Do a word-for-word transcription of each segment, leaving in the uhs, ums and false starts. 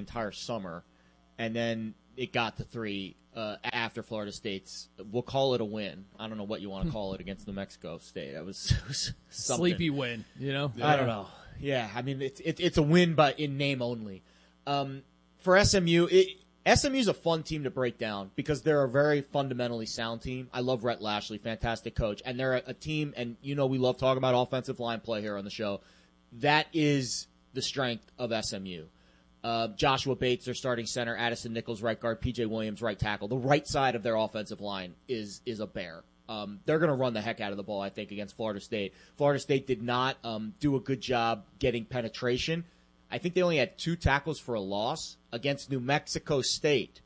entire summer, and then it got to three uh, after Florida State's. We'll call it a win. I don't know what you want to call it against New Mexico State. It was, it was something. Sleepy win, you know? I don't know. Yeah, I mean, it's it, it's a win, but in name only. Um, for S M U, it, S M U is a fun team to break down because they're a very fundamentally sound team. I love Rhett Lashley, fantastic coach. And they're a, a team, and you know we love talking about offensive line play here on the show. That is the strength of S M U. Uh, Joshua Bates, their starting center, Addison Nichols, right guard, P J Williams, right tackle. The right side of their offensive line is is a bear. Um, they're going to run the heck out of the ball, I think, against Florida State. Florida State did not um, do a good job getting penetration. I think they only had two tackles for a loss against New Mexico State.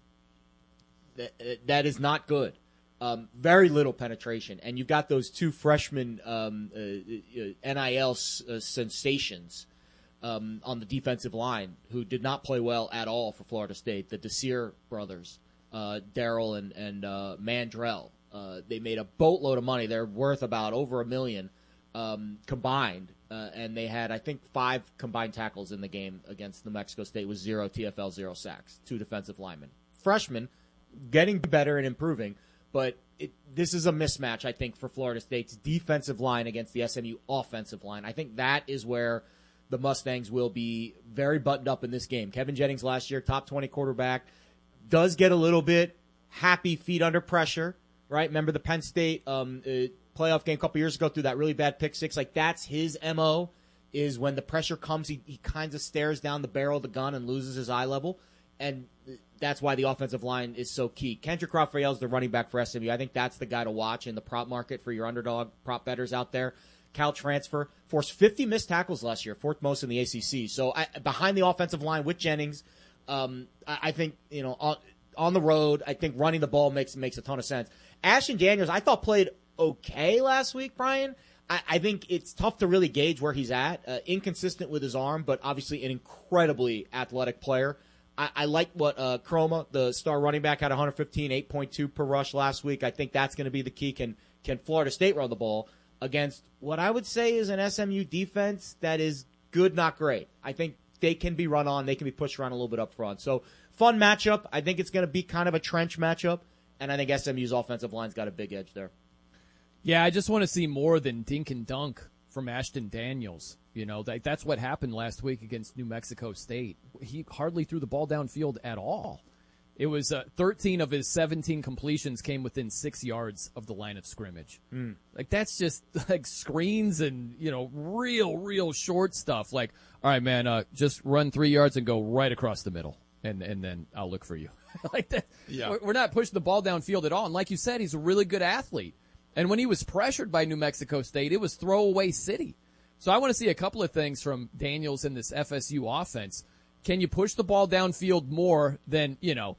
That, that is not good. Um, very little penetration. And you've got those two freshman um, uh, N I L uh, sensations um, on the defensive line who did not play well at all for Florida State, the Desir brothers, uh, Darrell and, and uh, Mandrell. Uh, they made a boatload of money. They're worth about over a million um, combined. Uh, and they had, I think, five combined tackles in the game against New Mexico State with zero T F L, zero sacks, two defensive linemen. Freshmen, getting better and improving, but it, this is a mismatch, I think, for Florida State's defensive line against the S M U offensive line. I think that is where the Mustangs will be very buttoned up in this game. Kevin Jennings last year, top twenty quarterback, does get a little bit happy feet under pressure, right? Remember the Penn State um, uh, playoff game a couple years ago through that really bad pick six? Like, that's his M O, is when the pressure comes, he, he kind of stares down the barrel of the gun and loses his eye level. And that's why the offensive line is so key. Kendrick Raphael is the running back for S M U. I think that's the guy to watch in the prop market for your underdog prop bettors out there. Cal transfer, forced fifty missed tackles last year, fourth most in the A C C. So I, behind the offensive line with Jennings, um, I, I think, you know, on, on the road, I think running the ball makes makes a ton of sense. Ashton Daniels, I thought played okay last week, Brian. I, I think it's tough to really gauge where he's at. Uh, inconsistent with his arm, but obviously an incredibly athletic player. I, I like what uh, Chroma, the star running back, had one hundred fifteen, eight point two per rush last week. I think that's going to be the key. Can can Florida State run the ball against what I would say is an S M U defense that is good, not great? I think they can be run on. They can be pushed around a little bit up front. So fun matchup. I think it's going to be kind of a trench matchup, and I think S M U's offensive line's got a big edge there. Yeah, I just want to see more than dink and dunk from Ashton Daniels. You know, that, that's what happened last week against New Mexico State. He hardly threw the ball downfield at all. It was uh, thirteen of his seventeen completions came within six yards of the line of scrimmage. Mm. Like, that's just like screens and, you know, real, real short stuff. Like, all right, man, uh, just run three yards and go right across the middle, and and then I'll look for you. Like that. Yeah. We're not pushing the ball downfield at all. And like you said, he's a really good athlete. And when he was pressured by New Mexico State, it was throwaway city. So I want to see a couple of things from Daniels in this F S U offense. Can you push the ball downfield more than, you know,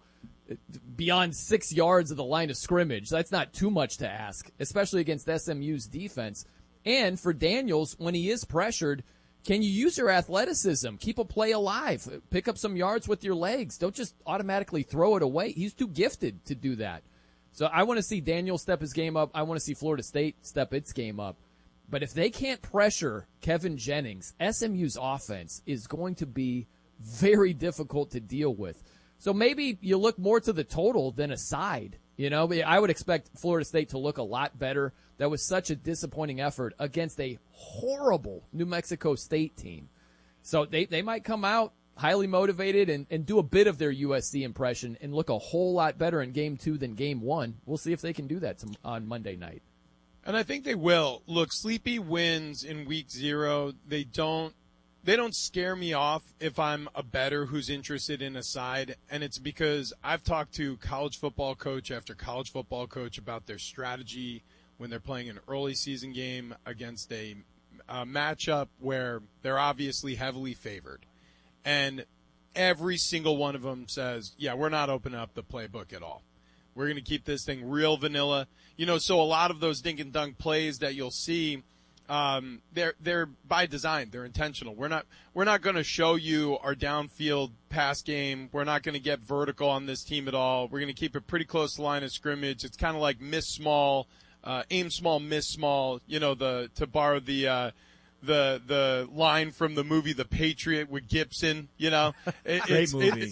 beyond six yards of the line of scrimmage? That's not too much to ask, especially against S M U's defense. And for Daniels, when he is pressured, can you use your athleticism? Keep a play alive. Pick up some yards with your legs. Don't just automatically throw it away. He's too gifted to do that. So I want to see Daniels step his game up. I want to see Florida State step its game up. But if they can't pressure Kevin Jennings, S M U's offense is going to be very difficult to deal with. So maybe you look more to the total than a side. You know, I would expect Florida State to look a lot better. That was such a disappointing effort against a horrible New Mexico State team. So they, they might come out highly motivated and, and do a bit of their U S C impression and look a whole lot better in game two than game one. We'll see if they can do that some, on Monday night. And I think they will. Look, sleepy wins in week zero, they don't they don't scare me off if I'm a bettor who's interested in a side. And it's because I've talked to college football coach after college football coach about their strategy when they're playing an early season game against a, a matchup where they're obviously heavily favored. And every single one of them says, yeah, we're not opening up the playbook at all. We're going to keep this thing real vanilla. You know, so a lot of those dink and dunk plays that you'll see, um, they're they're by design. They're intentional. We're not we're not going to show you our downfield pass game. We're not going to get vertical on this team at all. We're going to keep it pretty close to the line of scrimmage. It's kind of like miss small, uh, aim small, miss small. You know, the to borrow the uh, the the line from the movie The Patriot with Gibson. You know, it, great it's, movie. It,